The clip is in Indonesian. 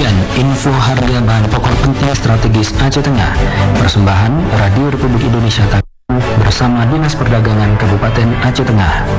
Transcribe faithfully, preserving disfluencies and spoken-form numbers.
Sekian info harga bahan pokok penting strategis Aceh Tengah. Persembahan Radio Republik Indonesia bersama Dinas Perdagangan Kabupaten Aceh Tengah.